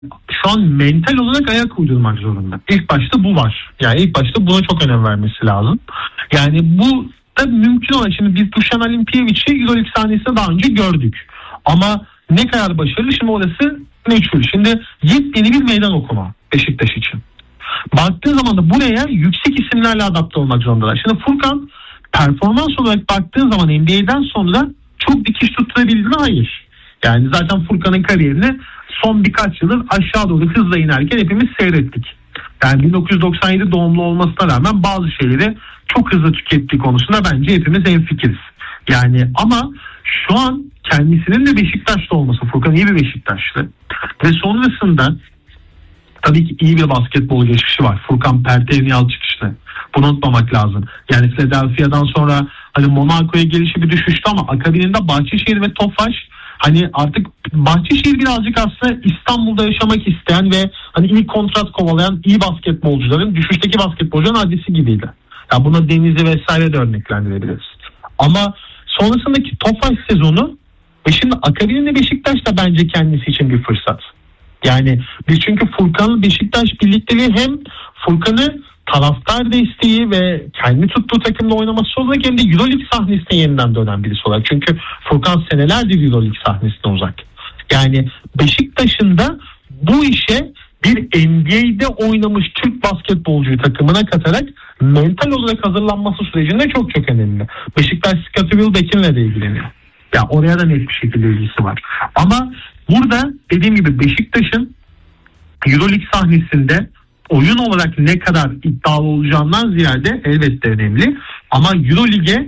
şu an mental olarak ayak uydurmak zorunda. İlk başta bu var. Yani ilk başta buna çok önem vermesi lazım. Yani bu da mümkün olan. Şimdi biz Dušan Olimpijevic'i Euroleague sahnesinde daha önce gördük. Ama ne kadar başarılı, şimdi orası meçhul. Şimdi yepyeni bir meydan okuma Beşiktaş için. Baktığın zaman da buraya yüksek isimlerle adapte olmak zorundalar. Şimdi Furkan performans olarak baktığın zaman NBA'den sonra çok dikiş tutturabildi mi? Hayır. Yani zaten Furkan'ın kariyerini son birkaç yıldır aşağı doğru hızla inerken hepimiz seyrettik. Yani 1997 doğumlu olmasına rağmen bazı şeyleri çok hızlı tükettiği konusunda bence hepimiz hemfikiriz. Yani ama şu an kendisinin de Beşiktaş'ta olması, Furkan iyi bir Beşiktaşlı ve sonrasında tabii ki iyi bir basketbol geçmişi var. Furkan Pertevniyal çıkışlı. Bunu unutmamak lazım. Yani Philadelphia'dan sonra hani Monaco'ya gelişi bir düşüştü ama akabininde Bahçeşehir ve Tofaş, hani artık Bahçeşehir birazcık aslında İstanbul'da yaşamak isteyen ve hani ilk kontrat kovalayan iyi basketbolcuların, düşüşteki basketbolcuların adresi gibiydi. Ya buna Denizli vesaire de örneklendirebiliriz. Ama sonrasındaki Tofaş sezonu ve şimdi akabininde Beşiktaş da bence kendisi için bir fırsat. Yani biz çünkü Furkan'ın Beşiktaş birlikteliği hem Furkan'ı taraftar desteği ve kendi tuttuğu takımla oynaması olarak hem de Euroleague sahnesine yeniden dönen birisi olarak. Çünkü Furkan senelerdir Euroleague sahnesine uzak. Yani Beşiktaş'ın da bu işe bir NBA'de oynamış Türk basketbolcuyu takımına katarak mental olarak hazırlanması sürecinde çok çok önemli. Beşiktaş Scottie Wilbeck'inle de ilgileniyor. Ya oraya da net bir şekilde ilgisi var. Ama burada dediğim gibi Beşiktaş'ın Euroleague sahnesinde oyun olarak ne kadar iddialı olacağından ziyade elbette önemli. Ama Euroleague'e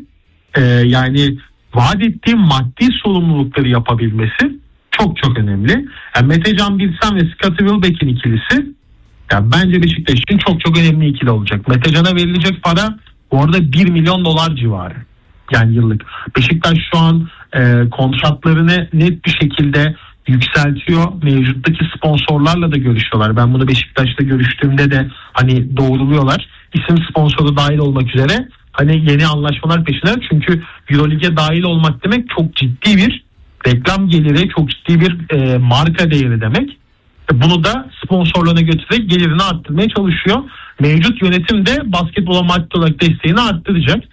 yani vaat ettiği maddi sorumlulukları yapabilmesi çok çok önemli. Yani Metecan Birsen ve Scottie Wilbeck'in ikilisi yani bence Beşiktaş için çok çok önemli ikili olacak. Metecan'a verilecek para bu arada 1 milyon dolar civarı. Yani yıllık. Beşiktaş şu an kontratlarını net bir şekilde yükseltiyor. Mevcuttaki sponsorlarla da görüşüyorlar. Ben bunu Beşiktaş'ta görüştüğümde de hani doğruluyorlar. İsim sponsoru dahil olmak üzere hani yeni anlaşmalar peşindeler. Çünkü Euroleague'e dahil olmak demek çok ciddi bir reklam geliri, çok ciddi bir marka değeri demek. Bunu da sponsorlarına götürerek gelirini arttırmaya çalışıyor. Mevcut yönetim de basketbola maddi olarak desteğini arttıracak.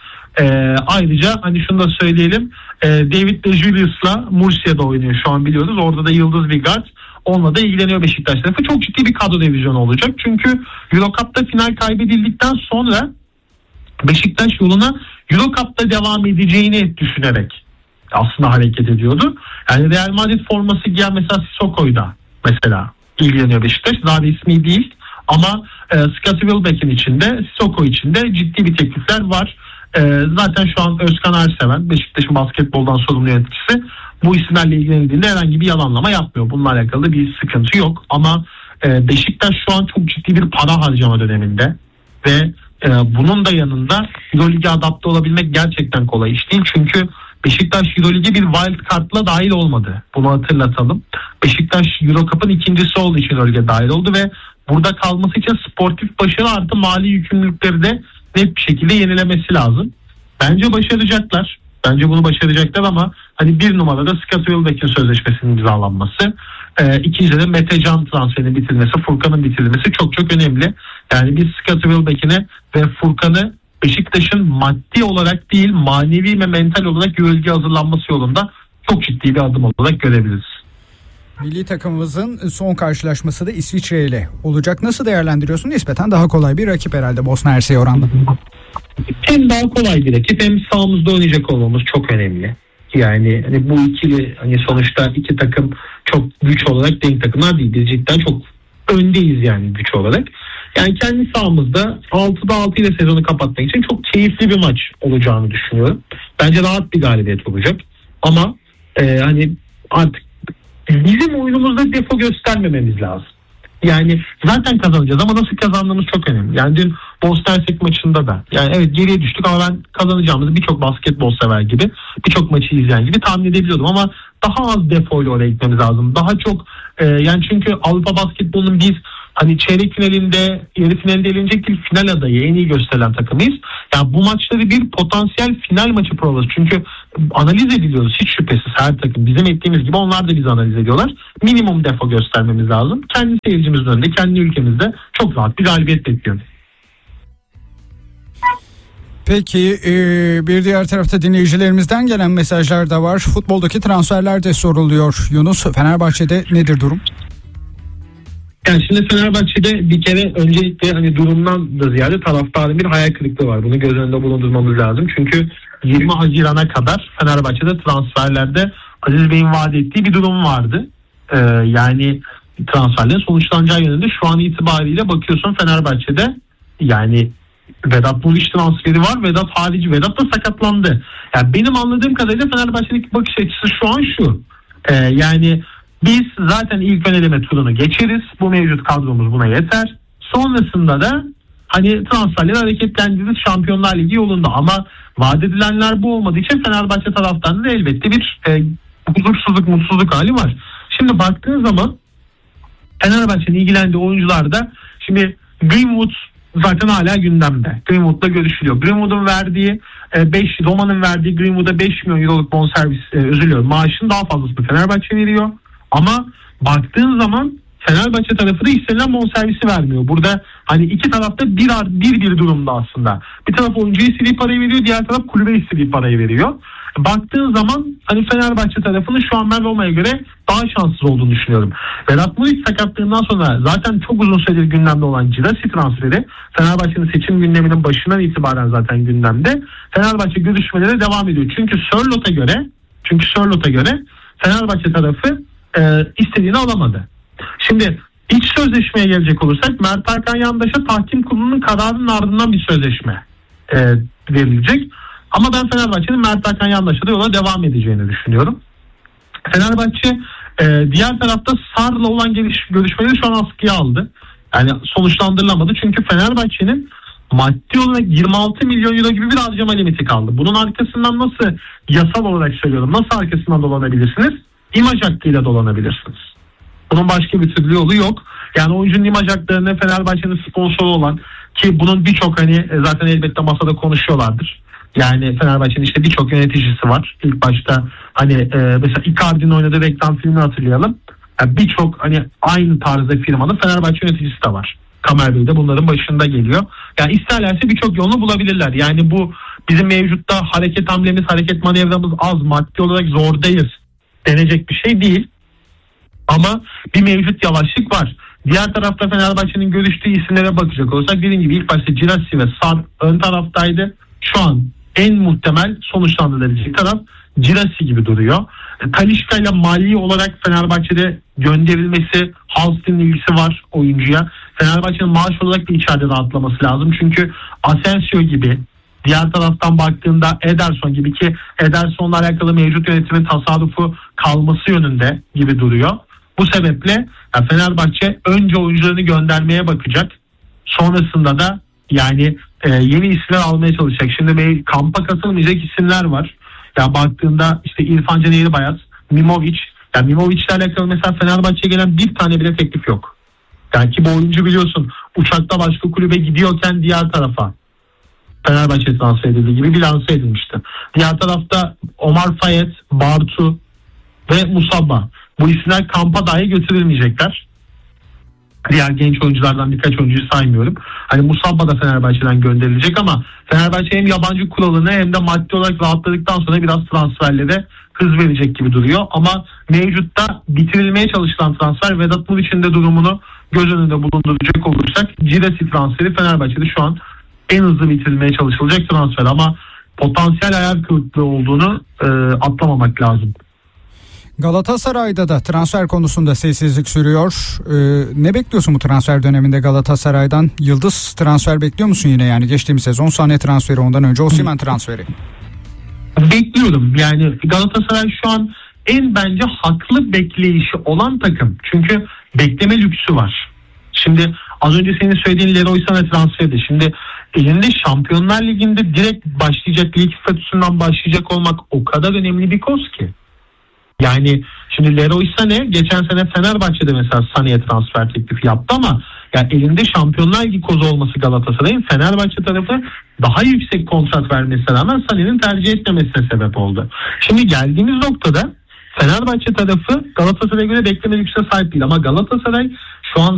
Ayrıca hani şunu da söyleyelim, David de Julius'la Murcia'da oynuyor şu an biliyoruz. Orada da yıldız bir guard. Onunla da ilgileniyor Beşiktaş tarafı. Çok ciddi bir kadro revizyonu olacak. Çünkü Euro Cup'ta final kaybedildikten sonra Beşiktaş yoluna Euro Cup'ta devam edeceğini düşünerek aslında hareket ediyordu. Yani Real Madrid forması giyen mesela Sissoko'yla mesela ilgileniyor Beşiktaş. Daha resmi değil ama Scottie Wilbeck'in içinde, Sissoko içinde ciddi bir teklifler var. Zaten şu an Özkan Erseven, Beşiktaş'ın basketboldan sorumlu yöneticisi, bu isimlerle ilgilendiğinde herhangi bir yalanlama yapmıyor. Bununla alakalı bir sıkıntı yok. Ama Beşiktaş şu an çok ciddi bir para harcama döneminde ve bunun da yanında Euroleague'e adapte olabilmek gerçekten kolay iş değil. Çünkü Beşiktaş Euroleague'e bir wild card'la dahil olmadı. Bunu hatırlatalım. Beşiktaş Euro Cup'ın ikincisi olduğu için Euroleague'e dahil oldu ve burada kalması için sportif başarı artı mali yükümlülükleri de net bir şekilde yenilemesi lazım. Bence başaracaklar. Bence bunu başaracaklar ama hani bir numarada Scottie Wilbeck'in sözleşmesinin imzalanması, ikincide de Metecan transferinin bitirilmesi, Furkan'ın bitirilmesi çok çok önemli. Yani biz Scottie Wilbeck'ini ve Furkan'ı Beşiktaş'ın maddi olarak değil manevi ve mental olarak Euroleague'e hazırlanması yolunda çok ciddi bir adım olarak görebiliriz. Milli takımımızın son karşılaşması da İsviçre ile olacak. Nasıl değerlendiriyorsun? Nispeten daha kolay bir rakip herhalde Bosna Hersek'e oranla. Hem daha kolay bir rakip hem sahamızda oynayacak olmamız çok önemli. Yani hani bu ikili hani sonuçta iki takım çok güç olarak denk takımlar değil. Biz cidden çok öndeyiz yani güç olarak. Yani kendi sahamızda 6'da 6 ile sezonu kapatmak için çok keyifli bir maç olacağını düşünüyorum. Bence rahat bir galibiyet olacak. Ama hani artık bizim oyunumuzda defo göstermememiz lazım. Yani zaten kazanacağız ama nasıl kazandığımız çok önemli. Yani dün Bosna Hersek maçında da yani evet geriye düştük ama ben kazanacağımızı birçok basketbol sever gibi, birçok maçı izleyen gibi tahmin edebiliyordum ama daha az defo ile oraya gitmemiz lazım. Daha çok yani çünkü Avrupa basketbolunun biz hani çeyrek finalinde, yarı finalinde elenecek değil, final adayı en iyi gösterilen takımıyız. Yani bu maçları bir potansiyel final maçı provası. Çünkü analiz ediliyoruz hiç şüphesiz, her takım. Bizim ettiğimiz gibi onlar da bizi analiz ediyorlar. Minimum defo göstermemiz lazım. Kendi seyircimizin önünde, kendi ülkemizde çok rahat bir galibiyet bekliyoruz. Peki bir diğer tarafta dinleyicilerimizden gelen mesajlar da var. Futboldaki transferler de soruluyor. Yunus, Fenerbahçe'de nedir durum? Yani şimdi Fenerbahçe'de bir kere öncelikle hani durumdan da ziyade taraftarın bir hayal kırıklığı var. Bunu göz önünde bulundurmamız lazım. Çünkü 20 Haziran'a kadar Fenerbahçe'de transferlerde Aziz Bey'in vaat ettiği bir durum vardı. Yani transferlerin sonuçlanacağı yönünde şu an itibariyle bakıyorsun Fenerbahçe'de yani Vedat Muriç transferi var. Vedat harici. Vedat da sakatlandı. Yani benim anladığım kadarıyla Fenerbahçe'deki bakış açısı şu an şu. Yani biz zaten ilk ön eleme turunu geçeriz. Bu mevcut kadromuz buna yeter. Sonrasında da hani transferleri hareketlendiririz, Şampiyonlar Ligi yolunda. Ama vaat edilenler bu olmadığı için Fenerbahçe taraftarında da elbette bir huzursuzluk, mutsuzluk hali var. Şimdi baktığın zaman Fenerbahçe'nin ilgilendiği oyuncularda şimdi Greenwood zaten hala gündemde. Greenwood'la görüşülüyor. Greenwood'un verdiği Roma'nın verdiği Greenwood'a 5 milyon euroluk bonservis maaşın daha fazlasını Fenerbahçe veriyor. Ama baktığın zaman Fenerbahçe tarafı da istenilen bonservisi vermiyor. Burada hani iki tarafta bir durumda aslında. Bir taraf oyuncuya istediği parayı veriyor, diğer taraf kulübe istediği parayı veriyor. Baktığın zaman hani Fenerbahçe tarafının şu an ben Roma'ya göre daha şanssız olduğunu düşünüyorum. Vedat Muriç sakatlığından sonra zaten çok uzun süredir gündemde olan Girassi transferi Fenerbahçe'nin seçim gündeminin başından itibaren zaten gündemde. Fenerbahçe görüşmelere devam ediyor. Çünkü Sörlot'a göre Fenerbahçe tarafı istediğini alamadı. Şimdi iç sözleşmeye gelecek olursak Mert Hakan Yandaş'a tahkim kurulunun kararının ardından bir sözleşme verilecek. Ama ben Fenerbahçe'nin Mert Hakan Yandaş'a da yola devam edeceğini düşünüyorum. Fenerbahçe diğer tarafta Sar'la olan görüşmeleri şu an askıya aldı. Yani sonuçlandırılamadı. Çünkü Fenerbahçe'nin maddi olarak 26 milyon euro gibi bir harcama limiti kaldı. Bunun arkasından nasıl, yasal olarak söylüyorum, nasıl arkasından dolanabilirsiniz? İmaj hakkıyla dolanabilirsiniz. Bunun başka bir türlü yolu yok. Yani oyuncunun imaj haklarını Fenerbahçe'nin sponsoru olan, ki bunun birçok hani zaten elbette masada konuşuyorlardır. Yani Fenerbahçe'nin işte birçok yöneticisi var. İlk başta hani mesela Icardi'nin oynadığı reklam filmini hatırlayalım. Yani birçok hani aynı tarzda firmanın Fenerbahçe yöneticisi de var. Kamer Bey de bunların başında geliyor. Yani isterlerse birçok yolunu bulabilirler. Yani bu bizim mevcutta hareket hamlemiz, hareket manevramız az, maddi olarak zordayız denecek bir şey değil. Ama bir mevcut yavaşlık var. Diğer tarafta Fenerbahçe'nin görüştüğü isimlere bakacak olursak dediğim gibi ilk başta Girassi ve Sar ön taraftaydı. Şu an en muhtemel sonuçlandırılabilecek taraf Girassi gibi duruyor. Talisca ile mali olarak Fenerbahçe'de gönderilmesi, Halstead'in ilgisi var oyuncuya. Fenerbahçe'nin maaş olarak da içeride rahatlaması lazım. Çünkü Asensio gibi, diğer taraftan baktığında Ederson gibi, ki Ederson'la alakalı mevcut yönetimin tasarrufu kalması yönünde gibi duruyor. Bu sebeple Fenerbahçe önce oyuncularını göndermeye bakacak. Sonrasında da yani yeni isimler almaya çalışacak. Şimdi kampa katılmayacak isimler var. Ya baktığında işte İrfan Can Eğribayat, Mimovic. Yani Mimovic'le alakalı mesela Fenerbahçe'ye gelen bir tane bile teklif yok. Yani ki bu oyuncu biliyorsun uçakta başka kulübe gidiyorken diğer tarafa Fenerbahçe transfer edildiği gibi bir lanse edilmişti. Diğer tarafta Omar Fayet, Bartu ve Musabba. Bu isimler kampa dahi götürülmeyecekler. Diğer genç oyunculardan birkaç oyuncuyu saymıyorum. Hani Musabba da Fenerbahçe'den gönderilecek ama Fenerbahçe hem yabancı kuralını hem de maddi olarak rahatladıktan sonra biraz transferlere hız verecek gibi duruyor. Ama mevcutta bitirilmeye çalışılan transfer, Vedat Muriç'in de durumunu göz önünde bulunduracak olursak Girassi transferi Fenerbahçe'de şu an en hızlı bitirilmeye çalışılacak transfer ama potansiyel hayal kırıklığı olduğunu atlamamak lazım. Galatasaray'da da transfer konusunda sessizlik sürüyor. Ne bekliyorsun bu transfer döneminde Galatasaray'dan? Yıldız transfer bekliyor musun yine, yani geçtiğimiz sezon Sané transferi, ondan önce Osimhen transferi? Bekliyorum. Yani Galatasaray şu an en bence haklı bekleyişi olan takım. Çünkü bekleme lüksü var. Şimdi az önce senin söylediğin Leroy Sané transferi. Şimdi elinde Şampiyonlar Ligi'nde direkt başlayacak, lig statüsünden başlayacak olmak o kadar önemli bir koz ki. Yani şimdi Leroy Sané geçen sene Fenerbahçe'de mesela Sané'ye transfer teklifi yaptı ama Yani elinde Şampiyonlar Ligi kozu olması Galatasaray'ın Fenerbahçe tarafı daha yüksek kontrat vermesine rağmen Sané'nin tercih etmemesine sebep oldu. Şimdi geldiğimiz noktada Fenerbahçe tarafı Galatasaray'a göre bekleme lüksüne sahip değil ama Galatasaray şu an